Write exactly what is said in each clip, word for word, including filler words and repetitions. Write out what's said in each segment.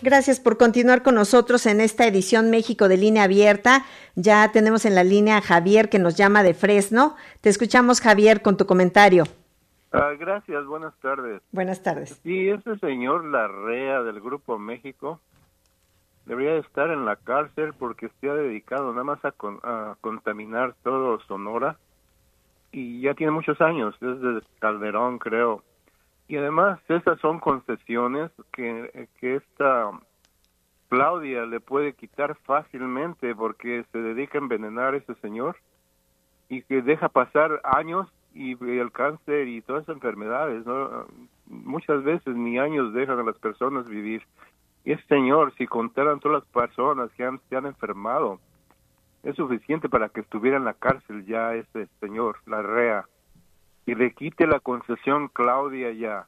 Gracias por continuar con nosotros en esta edición México de Línea Abierta. Ya tenemos en la línea a Javier, que nos llama de Fresno. Te escuchamos, Javier, con tu comentario. Ah, gracias, buenas tardes. Buenas tardes. Sí, ese señor Larrea del Grupo México debería estar en la cárcel porque se ha dedicado nada más a, con, a contaminar todo Sonora, y ya tiene muchos años, desde Calderón, creo. Y además esas son concesiones que, que esta Claudia le puede quitar fácilmente porque se dedica a envenenar a ese señor y que deja pasar años y el cáncer y todas esas enfermedades, ¿no? Muchas veces ni años dejan a las personas vivir. Y ese señor, si contaran todas las personas que han, se han enfermado, es suficiente para que estuviera en la cárcel ya ese señor, Larrea. Y le quite la concesión Claudia ya.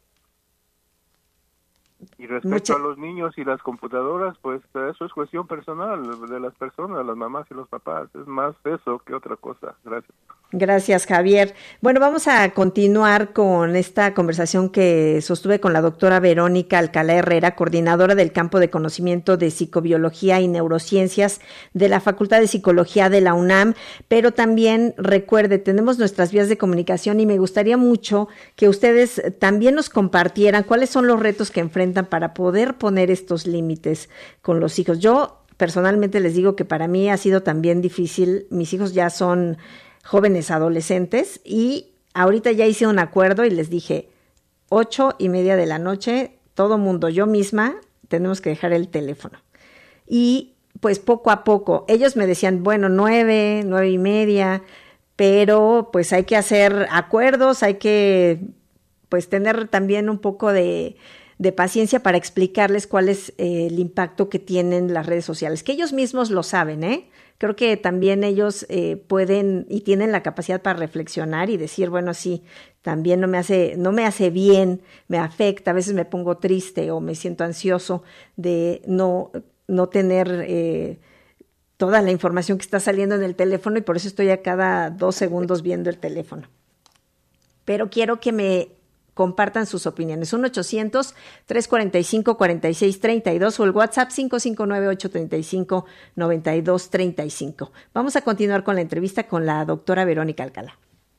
Y respecto Mucha... a los niños y las computadoras, pues eso es cuestión personal de las personas, las mamás y los papás. Es más eso que otra cosa. Gracias. Gracias, Javier. Bueno, vamos a continuar con esta conversación que sostuve con la doctora Verónica Alcalá Herrera, coordinadora del campo de conocimiento de psicobiología y neurociencias de la Facultad de Psicología de la UNAM, pero también recuerde, tenemos nuestras vías de comunicación y me gustaría mucho que ustedes también nos compartieran cuáles son los retos que enfrentan para poder poner estos límites con los hijos. Yo personalmente les digo que para mí ha sido también difícil. Mis hijos ya son jóvenes adolescentes y ahorita ya hice un acuerdo y les dije ocho y media de la noche, todo mundo, yo misma, tenemos que dejar el teléfono. Y pues poco a poco, ellos me decían, bueno, nueve, nueve y media, pero pues hay que hacer acuerdos, hay que pues tener también un poco de, de paciencia para explicarles cuál es eh, el impacto que tienen las redes sociales, que ellos mismos lo saben, ¿eh? Creo que también ellos eh, pueden y tienen la capacidad para reflexionar y decir, bueno, sí, también no me hace, no me hace bien, me afecta, a veces me pongo triste o me siento ansioso de no, no tener eh, toda la información que está saliendo en el teléfono y por eso estoy a cada dos segundos viendo el teléfono. Pero quiero que me compartan sus opiniones. uno ochocientos, trescientos cuarenta y cinco, cuarenta y seis treinta y dos o el WhatsApp cinco cinco nueve, ocho treinta y cinco, noventa y dos treinta y cinco. Vamos a continuar con la entrevista con la doctora Verónica Alcalá.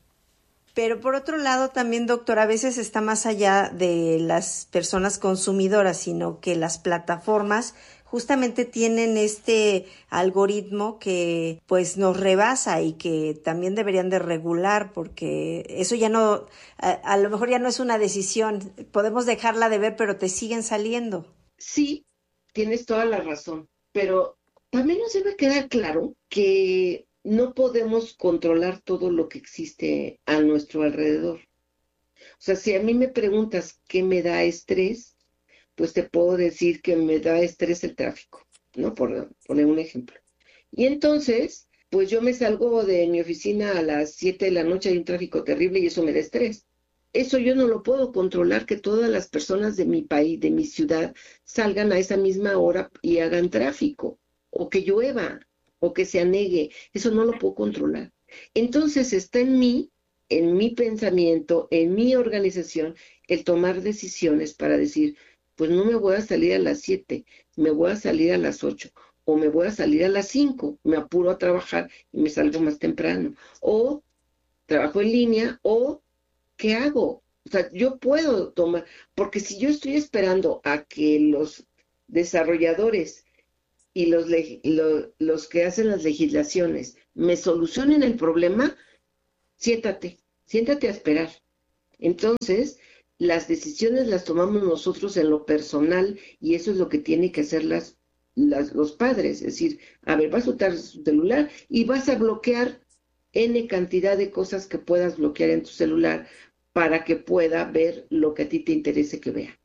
Pero por otro lado también, doctora, a veces está más allá de las personas consumidoras, sino que las plataformas justamente tienen este algoritmo que pues nos rebasa y que también deberían de regular, porque eso ya no, a, a lo mejor ya no es una decisión, podemos dejarla de ver, pero te siguen saliendo. Sí, tienes toda la razón, pero también nos debe quedar claro que no podemos controlar todo lo que existe a nuestro alrededor. O sea, si a mí me preguntas qué me da estrés, pues te puedo decir que me da estrés el tráfico, ¿no? Por poner un ejemplo. Y entonces, pues yo me salgo de mi oficina a las siete de la noche, hay un tráfico terrible y eso me da estrés. Eso yo no lo puedo controlar, que todas las personas de mi país, de mi ciudad, salgan a esa misma hora y hagan tráfico, o que llueva, o que se anegue. Eso no lo puedo controlar. Entonces está en mí, en mi pensamiento, en mi organización, el tomar decisiones para decir, pues no me voy a salir a las siete, me voy a salir a las ocho, o me voy a salir a las cinco, me apuro a trabajar y me salgo más temprano, o trabajo en línea, o ¿qué hago? O sea, yo puedo tomar, porque si yo estoy esperando a que los desarrolladores y los, lo, los que hacen las legislaciones me solucionen el problema, siéntate, siéntate a esperar. Entonces, las decisiones las tomamos nosotros en lo personal y eso es lo que tienen que hacer las, las, los padres. Es decir, a ver, vas a usar su celular y vas a bloquear N cantidad de cosas que puedas bloquear en tu celular para que pueda ver lo que a ti te interese que vea.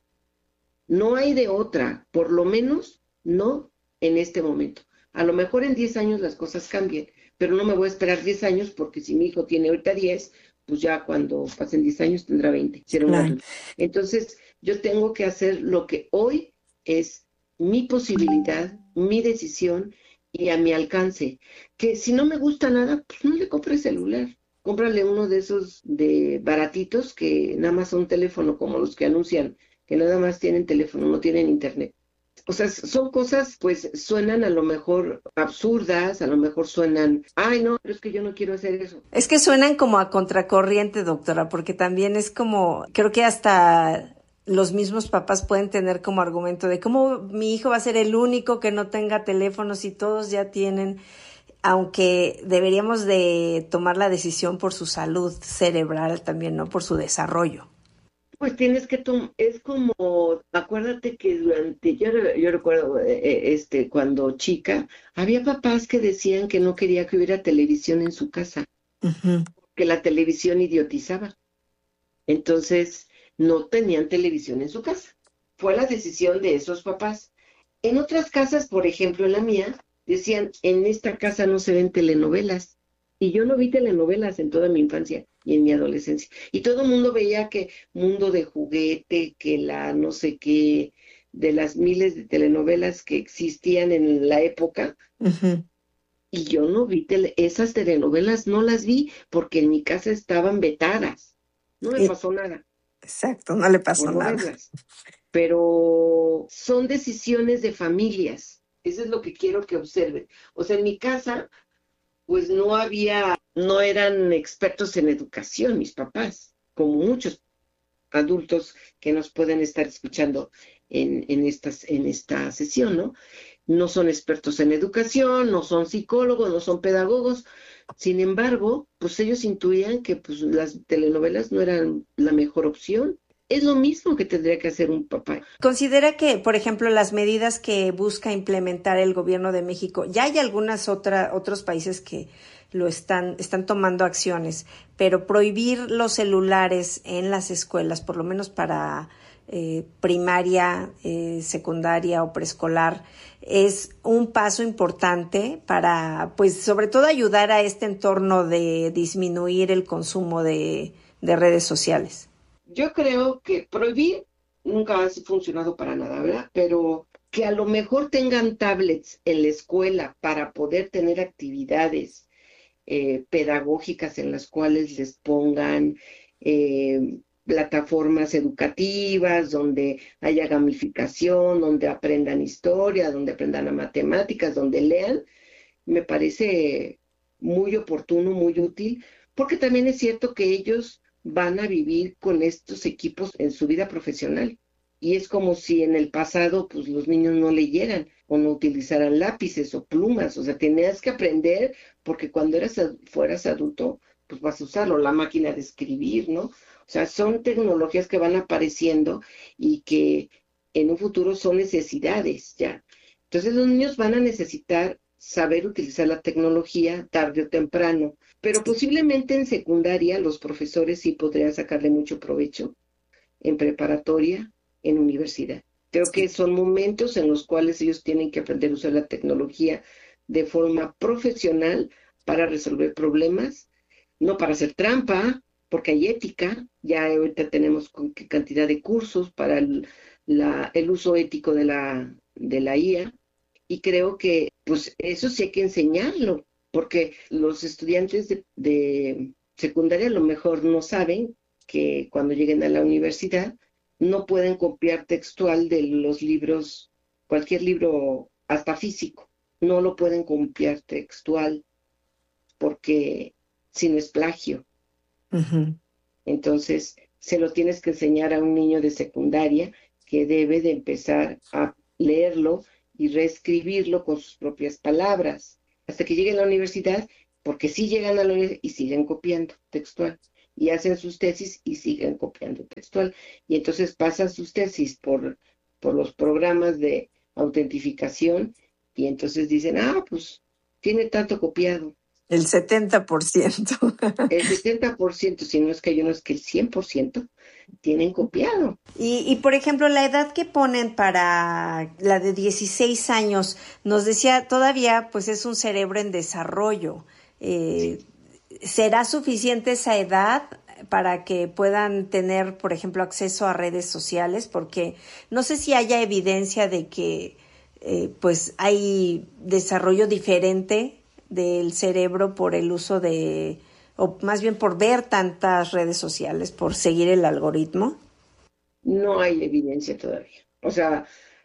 No hay de otra, por lo menos no en este momento. A lo mejor en diez años las cosas cambien, pero no me voy a esperar diez años porque si mi hijo tiene ahorita diez, pues ya cuando pasen diez años tendrá veinte. Claro. Entonces, yo tengo que hacer lo que hoy es mi posibilidad, mi decisión y a mi alcance. Que si no me gusta nada, pues no le compre celular. Cómprale uno de esos de baratitos que nada más son teléfono, como los que anuncian, que nada más tienen teléfono, no tienen internet. O sea, son cosas, pues suenan a lo mejor absurdas, a lo mejor suenan, ay no, pero es que yo no quiero hacer eso. Es que suenan como a contracorriente, doctora, porque también es como, creo que hasta los mismos papás pueden tener como argumento de cómo mi hijo va a ser el único que no tenga teléfonos y todos ya tienen, aunque deberíamos de tomar la decisión por su salud cerebral también, ¿no? Por su desarrollo. Pues tienes que tomar, es como, acuérdate que durante, yo, re- yo recuerdo, eh, eh, este, cuando chica, había papás que decían que no quería que hubiera televisión en su casa, Uh-huh. que la televisión idiotizaba. Entonces, no tenían televisión en su casa. Fue la decisión de esos papás. En otras casas, por ejemplo, en la mía, decían, en esta casa no se ven telenovelas. Y yo no vi telenovelas en toda mi infancia y en mi adolescencia. Y todo el mundo veía que Mundo de Juguete, que la no sé qué, de las miles de telenovelas que existían en la época. Uh-huh. Y yo no vi tele- esas telenovelas, no las vi porque en mi casa estaban vetadas. No me Y- pasó nada exacto, no le pasó por no nada. verlas. Pero son decisiones de familias. Eso es lo que quiero que observen. O sea, en mi casa, pues no había, no eran expertos en educación mis papás, como muchos adultos que nos pueden estar escuchando en, en, estas, en esta sesión, ¿no? No son expertos en educación, no son psicólogos, no son pedagogos. Sin embargo, pues ellos intuían que pues, las telenovelas no eran la mejor opción. Es lo mismo que tendría que hacer un papá. Considera que, por ejemplo, las medidas que busca implementar el gobierno de México, ya hay algunas otra, otros países que lo están, están tomando acciones, pero prohibir los celulares en las escuelas, por lo menos para eh, primaria, eh, secundaria o preescolar, es un paso importante para, pues, sobre todo ayudar a este entorno de disminuir el consumo de, de redes sociales. Yo creo que prohibir nunca ha funcionado para nada, ¿verdad? Pero que a lo mejor tengan tablets en la escuela para poder tener actividades eh, pedagógicas en las cuales les pongan eh, plataformas educativas, donde haya gamificación, donde aprendan historia, donde aprendan a matemáticas, donde lean, me parece muy oportuno, muy útil, porque también es cierto que ellos van a vivir con estos equipos en su vida profesional. Y es como si en el pasado pues los niños no leyeran o no utilizaran lápices o plumas, o sea, tenías que aprender porque cuando eras fueras adulto pues vas a usarlo, la máquina de escribir, ¿no? O sea, son tecnologías que van apareciendo y que en un futuro son necesidades ya. Entonces los niños van a necesitar saber utilizar la tecnología tarde o temprano, pero posiblemente en secundaria los profesores sí podrían sacarle mucho provecho, en preparatoria, en universidad. Creo que son momentos en los cuales ellos tienen que aprender a usar la tecnología de forma profesional para resolver problemas, no para hacer trampa, porque hay ética, ya ahorita tenemos cantidad de cursos para el, la, el uso ético de la, de la I A, y creo que pues eso sí hay que enseñarlo, porque los estudiantes de, de secundaria a lo mejor no saben que cuando lleguen a la universidad no pueden copiar textual de los libros, cualquier libro, hasta físico, no lo pueden copiar textual porque si no es plagio. Uh-huh. Entonces, se lo tienes que enseñar a un niño de secundaria que debe de empezar a leerlo y reescribirlo con sus propias palabras, hasta que llegue a la universidad, porque sí llegan a la universidad y siguen copiando textual, y hacen sus tesis y siguen copiando textual, y entonces pasan sus tesis por, por los programas de autentificación, y entonces dicen, ah, pues tiene tanto copiado. El setenta por ciento. El setenta por ciento, si no es que hay unos que el cien por ciento tienen copiado. Y, y, por ejemplo, la edad que ponen para la de dieciséis años, nos decía, todavía pues es un cerebro en desarrollo. Eh, ¿Será suficiente esa edad para que puedan tener, por ejemplo, acceso a redes sociales? Porque no sé si haya evidencia de que eh, pues hay desarrollo diferente del cerebro por el uso de, o más bien por ver tantas redes sociales, por seguir el algoritmo. No hay evidencia todavía. O sea,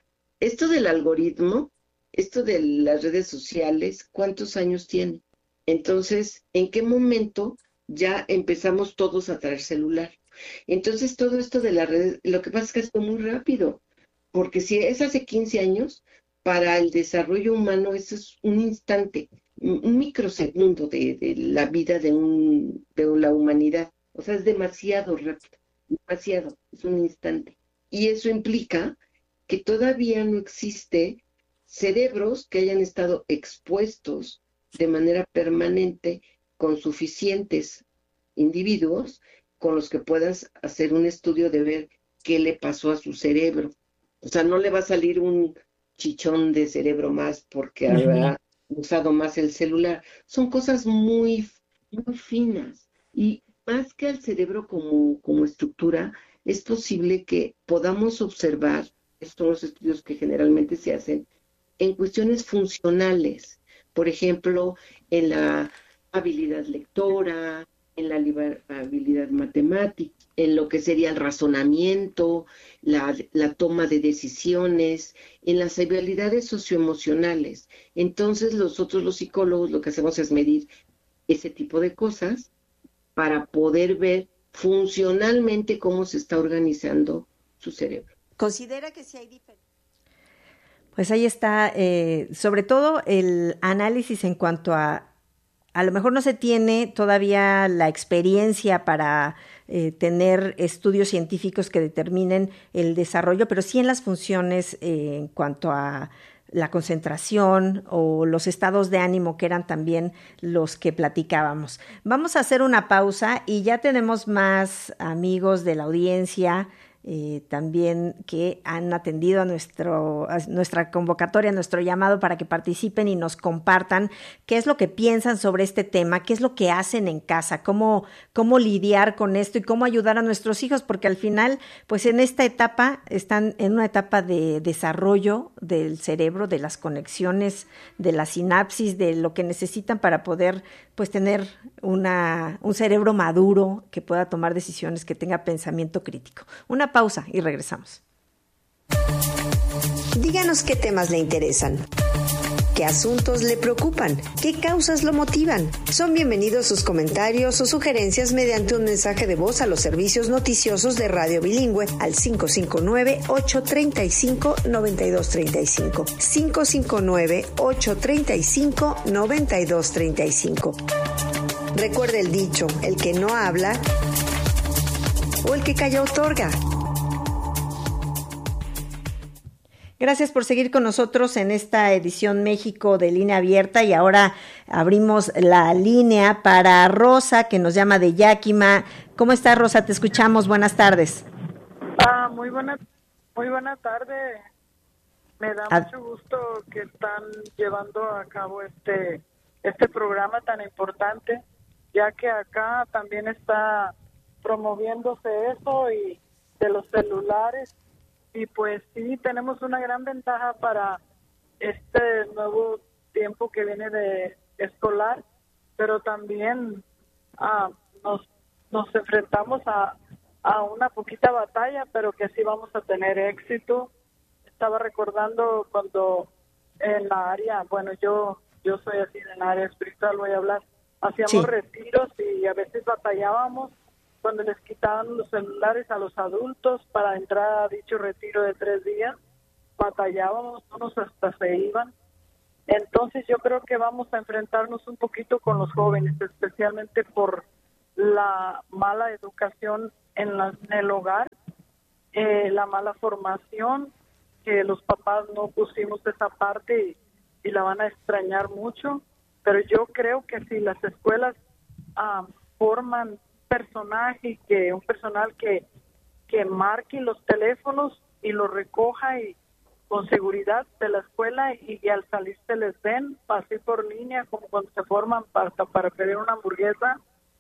Esto del algoritmo, esto de las redes sociales, ¿cuántos años tiene? Entonces, ¿en qué momento ya empezamos todos a traer celular? Entonces, todo esto de las redes, lo que pasa es que es muy rápido, porque si es hace quince años, para el desarrollo humano eso es un instante, un un microsegundo de, de la vida de, un, de la humanidad. O sea, es demasiado rápido, demasiado, es un instante. Y eso implica que todavía no existe cerebros que hayan estado expuestos de manera permanente con suficientes individuos con los que puedas hacer un estudio de ver qué le pasó a su cerebro. O sea, no le va a salir un chichón de cerebro más porque Ujú. habrá usado más el celular. Son cosas muy, muy finas. Y más que al cerebro como, como estructura, es posible que podamos observar, estos son los estudios que generalmente se hacen, en cuestiones funcionales. Por ejemplo, en la habilidad lectora, en la habilidad matemática, en lo que sería el razonamiento, la, la toma de decisiones, en las habilidades socioemocionales. Entonces, nosotros los psicólogos lo que hacemos es medir ese tipo de cosas para poder ver funcionalmente cómo se está organizando su cerebro. ¿Considera que sí hay diferencia? Pues ahí está, eh, sobre todo el análisis en cuanto a, a lo mejor no se tiene todavía la experiencia para eh, tener estudios científicos que determinen el desarrollo, pero sí en las funciones eh, en cuanto a la concentración o los estados de ánimo que eran también los que platicábamos. Vamos a hacer una pausa y ya tenemos más amigos de la audiencia eh, también que han atendido a, nuestro, a nuestra convocatoria, a nuestro llamado para que participen y nos compartan qué es lo que piensan sobre este tema, qué es lo que hacen en casa, cómo, cómo lidiar con esto y cómo ayudar a nuestros hijos, porque al final, pues en esta etapa, están en una etapa de desarrollo del cerebro, de las conexiones, de la sinapsis, de lo que necesitan para poder pues tener una, un cerebro maduro que pueda tomar decisiones, que tenga pensamiento crítico. Una pausa y regresamos. Díganos qué temas le interesan, qué asuntos le preocupan, qué causas lo motivan. Son bienvenidos sus comentarios o sugerencias mediante un mensaje de voz a los servicios noticiosos de Radio Bilingüe al cinco cinco nueve, ocho tres cinco, nueve dos tres cinco. cinco cinco nueve, ocho tres cinco, nueve dos tres cinco. Recuerde el dicho, el que no habla o el que calla otorga. Gracias por seguir con nosotros en esta edición México de Línea Abierta y ahora abrimos la línea para Rosa, que nos llama de Yakima. ¿Cómo estás, Rosa? Te escuchamos. Buenas tardes. Ah, muy buena, muy buena tarde. Me da Ad- mucho gusto que están llevando a cabo este este programa tan importante, ya que acá también está promoviéndose eso y de los celulares. Y pues sí, tenemos una gran ventaja para este nuevo tiempo que viene de escolar, pero también ah, nos, nos enfrentamos a, a una poquita batalla, pero que sí vamos a tener éxito. Estaba recordando cuando en la área, bueno, yo yo soy así en la área espiritual, voy a hablar, hacíamos Sí. retiros y a veces batallábamos cuando les quitaban los celulares a los adultos para entrar a dicho retiro de tres días, batallábamos, unos hasta se iban. Entonces yo creo que vamos a enfrentarnos un poquito con los jóvenes, especialmente por la mala educación en, la, en el hogar, eh, la mala formación, que los papás no pusimos esa parte y, y la van a extrañar mucho, pero yo creo que si las escuelas ah, forman personaje, que un personal que, que marque los teléfonos y los recoja y con seguridad de la escuela y, y al salir se les ven así por línea como cuando se forman para, para pedir una hamburguesa.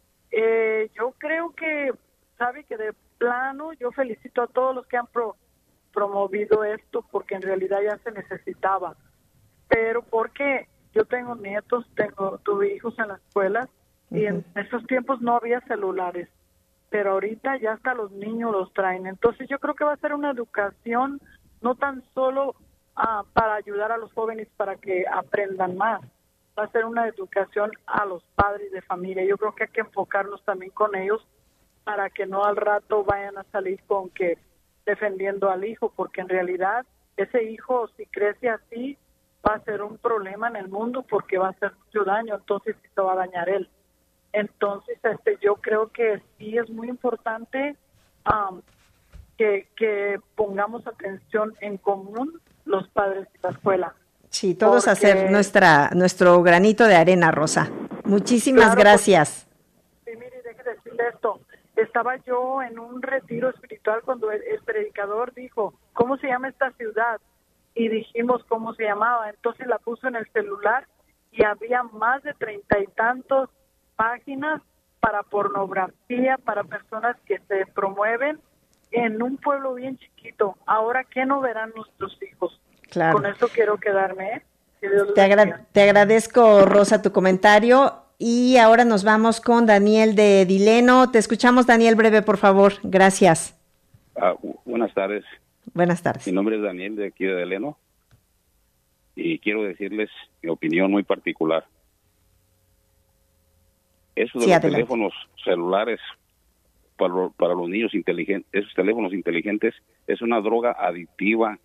Eh, yo creo que, sabe que de plano yo felicito a todos los que han pro, promovido esto porque en realidad ya se necesitaba, pero porque yo tengo nietos, tengo tuve hijos en la escuela y en esos tiempos no había celulares, pero ahorita ya hasta los niños los traen. Entonces yo creo que va a ser una educación no tan solo ah, para ayudar a los jóvenes para que aprendan más. Va a ser una educación a los padres de familia. Yo creo que hay que enfocarnos también con ellos para que no al rato vayan a salir con que defendiendo al hijo, porque en realidad ese hijo, si crece así, va a ser un problema en el mundo porque va a hacer mucho daño, entonces sí se va a dañar él. Entonces, este, yo creo que sí es muy importante um, que, que pongamos atención en común los padres de la escuela. Sí, todos porque... hacer nuestra nuestro granito de arena, Rosa. Muchísimas Claro, gracias. Porque, sí, mire, deje decirle esto. Estaba yo en un retiro espiritual cuando el, el predicador dijo, ¿cómo se llama esta ciudad? Y dijimos cómo se llamaba. Entonces la puso en el celular y había más de treinta y tantos páginas para pornografía, para personas que se promueven en un pueblo bien chiquito. Ahora, ¿qué no verán nuestros hijos? Claro. Con eso quiero quedarme. ¿eh? Que Dios los Te, agra- bendiga. te agradezco, Rosa, tu comentario. Y ahora nos vamos con Daniel de Dileno. Te escuchamos, Daniel, breve, por favor. Gracias. Ah, bu- buenas tardes. Buenas tardes. Mi nombre es Daniel, de aquí de Deleno, y quiero decirles mi opinión muy particular. Eso de Sí, los adelante. teléfonos celulares para, lo- para los niños inteligentes, esos teléfonos inteligentes, es una droga adictiva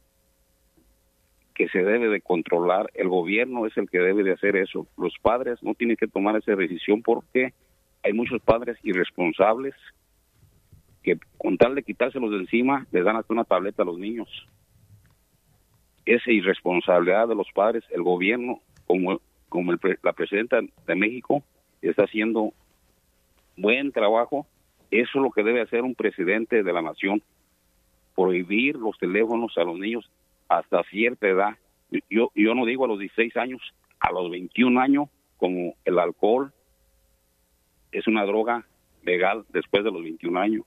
que se debe de controlar. El gobierno es el que debe de hacer eso. Los padres no tienen que tomar esa decisión porque hay muchos padres irresponsables que con tal de quitárselos de encima les dan hasta una tableta a los niños. Esa irresponsabilidad de los padres, el gobierno, como, como el, pre- la presidenta de México, está haciendo buen trabajo. Eso es lo que debe hacer un presidente de la nación, prohibir los teléfonos a los niños hasta cierta edad. Yo, yo no digo a los dieciséis años, a los veintiún años, como el alcohol es una droga legal después de los veintiún años.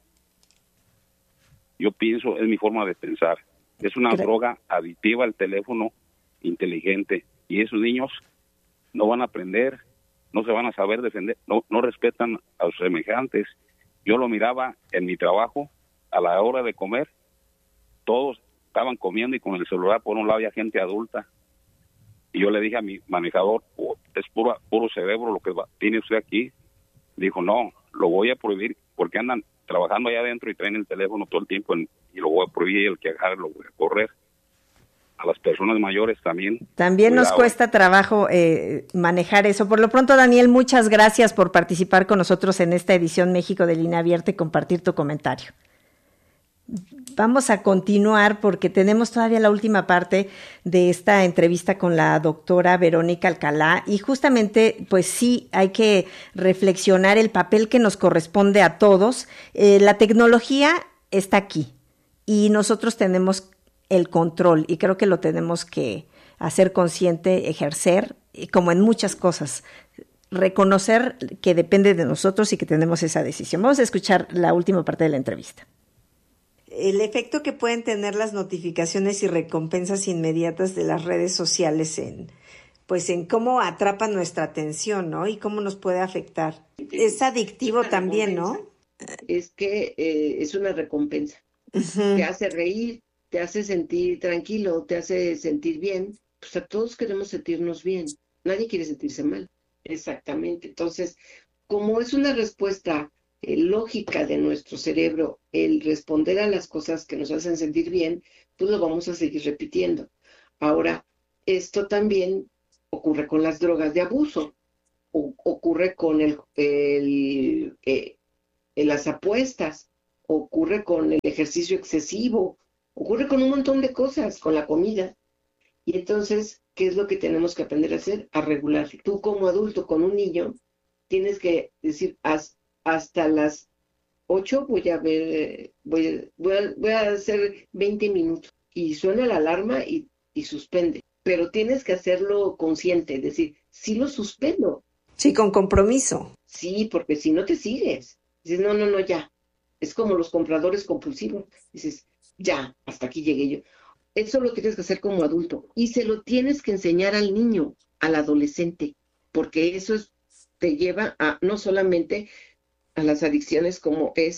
Yo pienso, es mi forma de pensar, es una Gra- droga adictiva el teléfono inteligente, y esos niños no van a aprender, no se van a saber defender, no, no respetan a sus semejantes. Yo lo miraba en mi trabajo, a la hora de comer, todos estaban comiendo y con el celular. Por un lado había gente adulta, y yo le dije a mi manejador, oh, es puro, puro cerebro lo que va, tiene usted aquí. Dijo, no, lo voy a prohibir porque andan trabajando allá adentro y traen el teléfono todo el tiempo en, y lo voy a prohibir, y el que agarre lo voy a correr. A las personas mayores también. También nos Cuidado. cuesta trabajo eh, manejar eso. Por lo pronto, Daniel, muchas gracias por participar con nosotros en esta edición México de Línea Abierta y compartir tu comentario. Vamos a continuar porque tenemos todavía la última parte de esta entrevista con la doctora Verónica Alcalá, y justamente pues sí hay que reflexionar el papel que nos corresponde a todos. Eh, la tecnología está aquí y nosotros tenemos el control, y creo que lo tenemos que hacer consciente, ejercer, y como en muchas cosas, reconocer que depende de nosotros y que tenemos esa decisión. Vamos a escuchar la última parte de la entrevista. El efecto que pueden tener las notificaciones y recompensas inmediatas de las redes sociales en, pues en cómo atrapan nuestra atención, ¿no? Y cómo nos puede afectar. Es adictivo también, ¿no? Es que eh, es una recompensa. Te hace reír, te hace sentir tranquilo, te hace sentir bien. Pues a todos queremos sentirnos bien. Nadie quiere sentirse mal. Exactamente. Entonces, como es una respuesta eh, lógica de nuestro cerebro, el responder a las cosas que nos hacen sentir bien, pues lo vamos a seguir repitiendo. Ahora, esto también ocurre con las drogas de abuso, o, ocurre con el, el, eh, en las apuestas, ocurre con el ejercicio excesivo, ocurre con un montón de cosas, con la comida. Y entonces, ¿qué es lo que tenemos que aprender a hacer? A regular. Tú como adulto con un niño, tienes que decir, Has, hasta las ocho voy a ver, voy a, voy a, voy a hacer veinte minutos. Y suena la alarma y, y suspende. Pero tienes que hacerlo consciente, decir, sí lo suspendo. Sí, con compromiso. Sí, porque si no te sigues. Dices, no, no, no, ya. Es como los compradores compulsivos. Dices, ya, hasta aquí llegué yo. Eso lo tienes que hacer como adulto. Y se lo tienes que enseñar al niño, al adolescente, porque eso es, te lleva a no solamente a las adicciones como es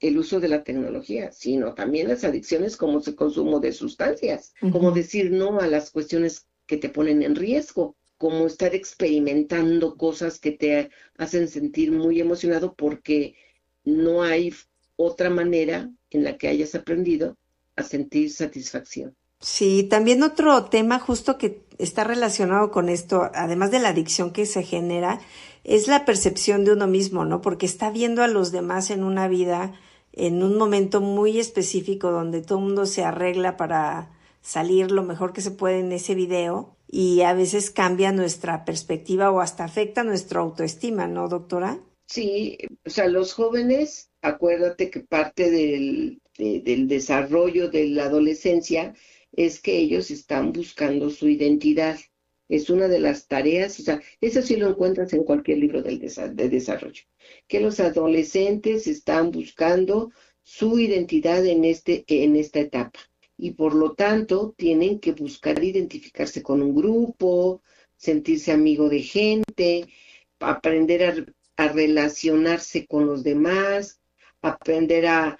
el uso de la tecnología, sino también las adicciones como el consumo de sustancias, uh-huh. como decir no a las cuestiones que te ponen en riesgo, como estar experimentando cosas que te hacen sentir muy emocionado porque no hay otra manera en la que hayas aprendido a sentir satisfacción. Sí, también otro tema justo que está relacionado con esto, además de la adicción que se genera, es la percepción de uno mismo, ¿no? Porque está viendo a los demás en una vida, en un momento muy específico donde todo el mundo se arregla para salir lo mejor que se puede en ese video y a veces cambia nuestra perspectiva o hasta afecta nuestra autoestima, ¿no, doctora? Sí, o sea, los jóvenes, acuérdate que parte del, de, del desarrollo de la adolescencia es que ellos están buscando su identidad. Es una de las tareas, o sea, eso sí lo encuentras en cualquier libro del desa- de desarrollo, que los adolescentes están buscando su identidad en, este, en esta etapa y por lo tanto tienen que buscar identificarse con un grupo, sentirse amigo de gente, aprender a, a relacionarse con los demás, aprender a,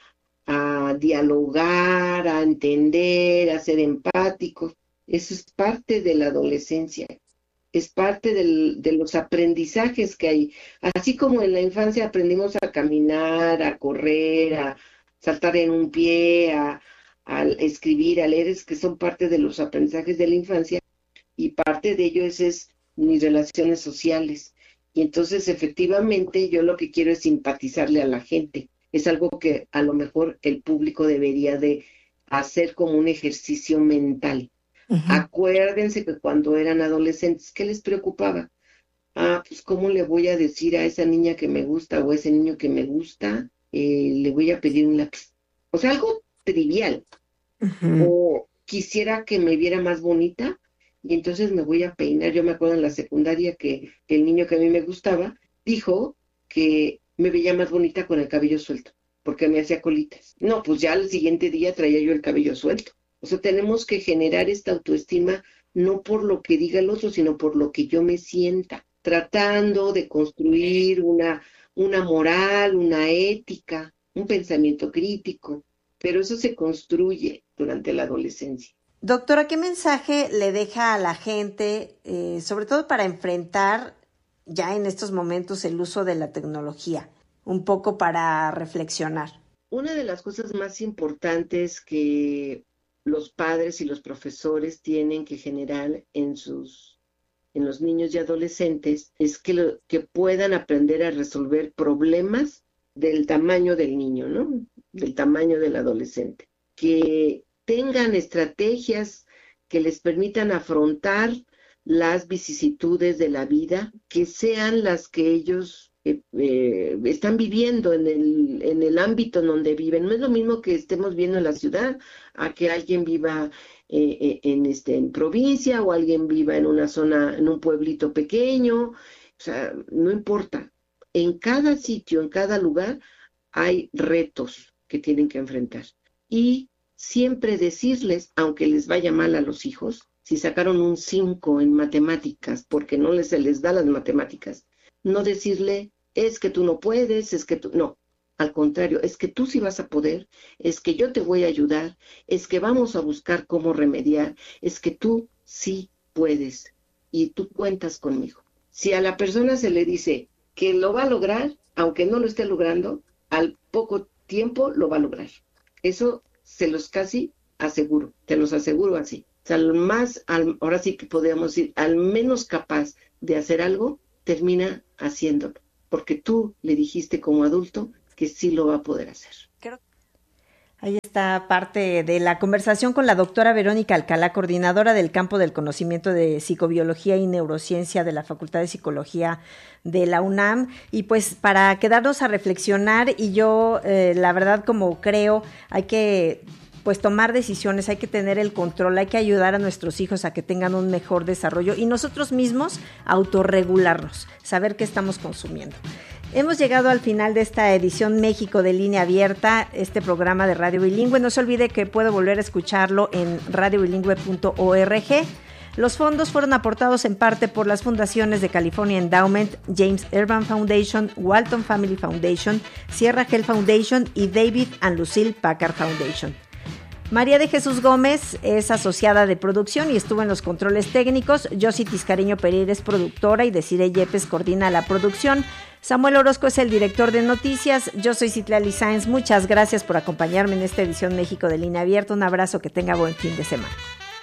a dialogar, a entender, a ser empáticos. Eso es parte de la adolescencia, es parte del, de los aprendizajes que hay. Así como en la infancia aprendimos a caminar, a correr, a saltar en un pie, a, a escribir, a leer, es que son parte de los aprendizajes de la infancia y parte de ello es, es mis relaciones sociales. Y entonces efectivamente yo lo que quiero es simpatizarle a la gente. Es algo que a lo mejor el público debería de hacer como un ejercicio mental. Uh-huh. Acuérdense que cuando eran adolescentes, ¿qué les preocupaba? Ah, pues ¿cómo le voy a decir a esa niña que me gusta o a ese niño que me gusta? Eh, le voy a pedir un lápiz. O sea, algo trivial. Uh-huh. O quisiera que me viera más bonita y entonces me voy a peinar. Yo me acuerdo en la secundaria que el niño que a mí me gustaba dijo que me veía más bonita con el cabello suelto, porque me hacía colitas. No, pues ya al siguiente día traía yo el cabello suelto. O sea, tenemos que generar esta autoestima no por lo que diga el otro, sino por lo que yo me sienta, tratando de construir una, una moral, una ética, un pensamiento crítico, pero eso se construye durante la adolescencia. Doctora, ¿qué mensaje le deja a la gente, eh, sobre todo para enfrentar ya en estos momentos el uso de la tecnología, un poco para reflexionar? Una de las cosas más importantes que los padres y los profesores tienen que generar en sus en los niños y adolescentes es que, lo, que puedan aprender a resolver problemas del tamaño del niño, ¿no? Del tamaño del adolescente. Que tengan estrategias que les permitan afrontar las vicisitudes de la vida, que sean las que ellos eh, eh, están viviendo en el, en el ámbito en donde viven. No es lo mismo que estemos viendo en la ciudad, a que alguien viva eh, eh, en, este, en provincia o alguien viva en una zona, en un pueblito pequeño. O sea, no importa. En cada sitio, en cada lugar, hay retos que tienen que enfrentar. Y siempre decirles, aunque les vaya mal a los hijos, si sacaron un cinco en matemáticas, porque no les, se les da las matemáticas, no decirle, es que tú no puedes, es que tú, no, al contrario, es que tú sí vas a poder, es que yo te voy a ayudar, es que vamos a buscar cómo remediar, es que tú sí puedes y tú cuentas conmigo. Si a la persona se le dice que lo va a lograr, aunque no lo esté logrando, al poco tiempo lo va a lograr. Eso se los casi aseguro, te los aseguro así. O sea, al más, al, ahora sí que podríamos decir, al menos capaz de hacer algo, termina haciéndolo. Porque tú le dijiste como adulto que sí lo va a poder hacer. Ahí está parte de la conversación con la doctora Verónica Alcalá, coordinadora del campo del conocimiento de psicobiología y neurociencia de la Facultad de Psicología de la UNAM. Y pues para quedarnos a reflexionar, y yo eh, la verdad como creo, hay que pues tomar decisiones, hay que tener el control, hay que ayudar a nuestros hijos a que tengan un mejor desarrollo y nosotros mismos autorregularnos, saber qué estamos consumiendo. Hemos llegado al final de esta edición México de Línea Abierta, este programa de Radio Bilingüe. No se olvide que puede volver a escucharlo en radio bilingüe punto org. Los fondos fueron aportados en parte por las fundaciones de California Endowment, James Urban Foundation, Walton Family Foundation, Sierra Health Foundation y David and Lucille Packard Foundation. María de Jesús Gómez es asociada de producción y estuvo en los controles técnicos. Yossi Tiscareño Pereira es productora y Desiree Yepes coordina la producción. Samuel Orozco es el director de noticias. Yo soy Citlali Sáenz. Muchas gracias por acompañarme en esta edición México de Línea Abierta. Un abrazo, que tenga buen fin de semana.